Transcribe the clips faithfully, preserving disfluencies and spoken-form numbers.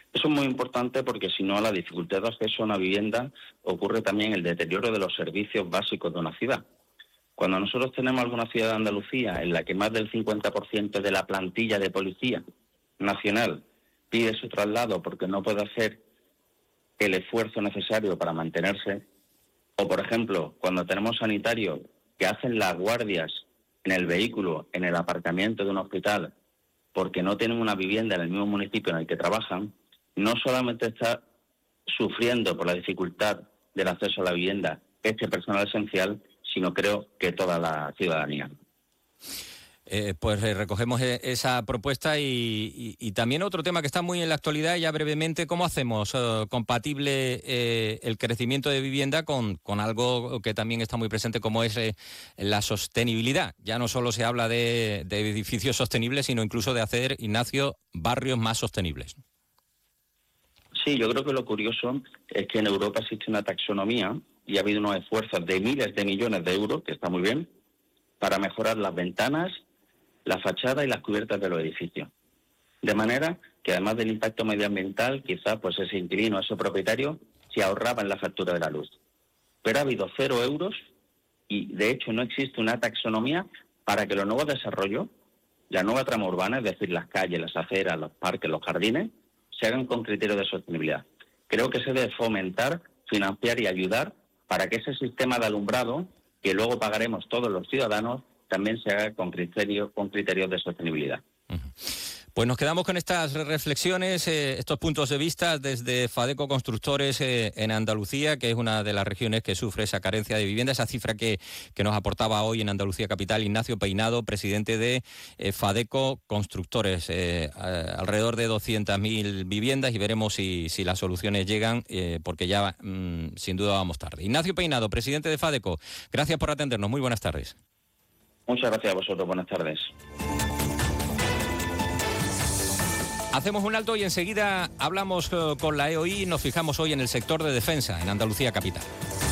Eso es muy importante porque si no, la dificultad de acceso a una vivienda ocurre también el deterioro de los servicios básicos de una ciudad. Cuando nosotros tenemos alguna ciudad de Andalucía en la que más del cincuenta por ciento de la plantilla de policía nacional pide su traslado porque no puede hacer el esfuerzo necesario para mantenerse, o por ejemplo, cuando tenemos sanitarios que hacen las guardias en el vehículo, en el aparcamiento de un hospital, porque no tienen una vivienda en el mismo municipio en el que trabajan, no solamente está sufriendo por la dificultad del acceso a la vivienda este personal esencial, sino creo que toda la ciudadanía. Eh, pues eh, recogemos eh, esa propuesta y, y, y también otro tema que está muy en la actualidad, ya brevemente, ¿cómo hacemos eh, compatible eh, el crecimiento de vivienda con, con algo que también está muy presente como es eh, la sostenibilidad? Ya no solo se habla de, de edificios sostenibles, sino incluso de hacer, Ignacio, barrios más sostenibles. Sí, yo creo que lo curioso es que en Europa existe una taxonomía y ha habido unos esfuerzos de miles de millones de euros, que está muy bien, para mejorar las ventanas, la fachada y las cubiertas de los edificios. De manera que además del impacto medioambiental, quizás pues ese inquilino, ese propietario, se ahorraba en la factura de la luz. Pero ha habido cero euros y de hecho no existe una taxonomía para que los nuevos desarrollos, la nueva trama urbana, es decir, las calles, las aceras, los parques, los jardines, se hagan con criterios de sostenibilidad. Creo que se debe fomentar, financiar y ayudar para que ese sistema de alumbrado, que luego pagaremos todos los ciudadanos, también se haga con criterios con criterios de sostenibilidad. Uh-huh. Pues nos quedamos con estas reflexiones, eh, estos puntos de vista desde Fadeco Constructores eh, en Andalucía, que es una de las regiones que sufre esa carencia de vivienda, esa cifra que, que nos aportaba hoy en Andalucía Capital Ignacio Peinado, presidente de eh, Fadeco Constructores. Eh, a, alrededor de doscientas mil viviendas y veremos si, si las soluciones llegan, eh, porque ya mmm, sin duda vamos tarde. Ignacio Peinado, presidente de Fadeco, gracias por atendernos. Muy buenas tardes. Muchas gracias a vosotros. Buenas tardes. Hacemos un alto y enseguida hablamos uh, con la E O I y nos fijamos hoy en el sector de defensa en Andalucía Capital.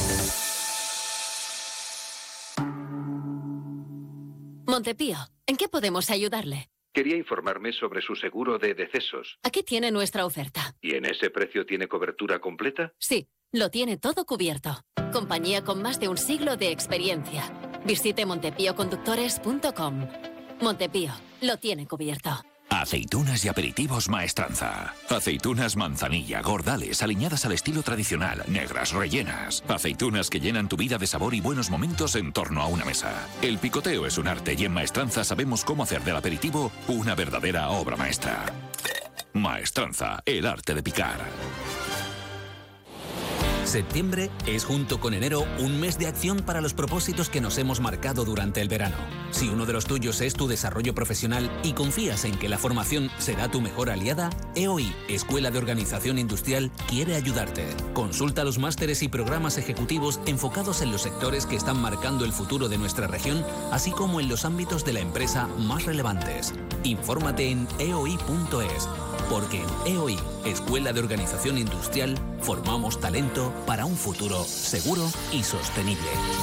Montepío, ¿en qué podemos ayudarle? Quería informarme sobre su seguro de decesos. Aquí tiene nuestra oferta. ¿Y en ese precio tiene cobertura completa? Sí, lo tiene todo cubierto. Compañía con más de un siglo de experiencia. Visite montepío conductores punto com. Montepío, lo tiene cubierto. Aceitunas y aperitivos Maestranza. Aceitunas manzanilla, gordales, aliñadas al estilo tradicional, negras, rellenas. Aceitunas que llenan tu vida de sabor y buenos momentos en torno a una mesa. El picoteo es un arte y en Maestranza sabemos cómo hacer del aperitivo una verdadera obra maestra. Maestranza, el arte de picar. Septiembre es, junto con enero, un mes de acción para los propósitos que nos hemos marcado durante el verano. Si uno de los tuyos es tu desarrollo profesional y confías en que la formación será tu mejor aliada, E O I, Escuela de Organización Industrial, quiere ayudarte. Consulta los másteres y programas ejecutivos enfocados en los sectores que están marcando el futuro de nuestra región, así como en los ámbitos de la empresa más relevantes. Infórmate en e o i punto es. Porque en E O I, Escuela de Organización Industrial, formamos talento para un futuro seguro y sostenible.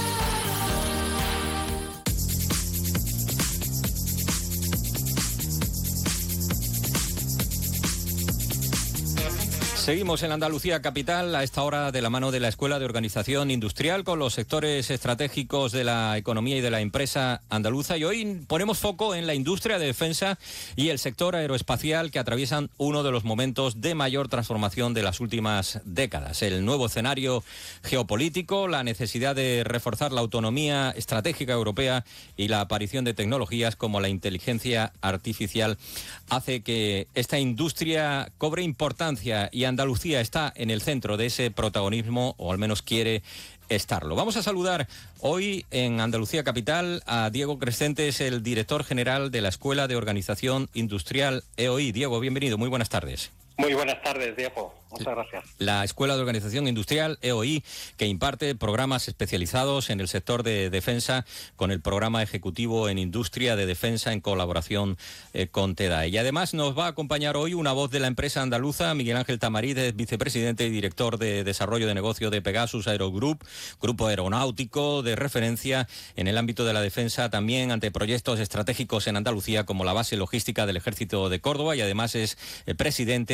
Seguimos en Andalucía Capital a esta hora de la mano de la Escuela de Organización Industrial con los sectores estratégicos de la economía y de la empresa andaluza, y hoy ponemos foco en la industria de defensa y el sector aeroespacial que atraviesan uno de los momentos de mayor transformación de las últimas décadas. El nuevo escenario geopolítico, la necesidad de reforzar la autonomía estratégica europea y la aparición de tecnologías como la inteligencia artificial hace que esta industria cobre importancia, y Andalucía está en el centro de ese protagonismo, o al menos quiere estarlo. Vamos a saludar hoy en Andalucía Capital a Diego Crescentes, el director general de la Escuela de Organización Industrial E O I. Diego, bienvenido, muy buenas tardes. Muy buenas tardes, Diego. Muchas gracias. La Escuela de Organización Industrial E O I, que imparte programas especializados en el sector de defensa con el programa ejecutivo en Industria de Defensa en colaboración eh, con TEDAE. Y además nos va a acompañar hoy una voz de la empresa andaluza, Miguel Ángel Tamariz, vicepresidente y director de Desarrollo de Negocio de Pegasus Aerogroup, grupo aeronáutico de referencia en el ámbito de la defensa, también ante proyectos estratégicos en Andalucía como la base logística del Ejército de Córdoba, y además es eh, presidente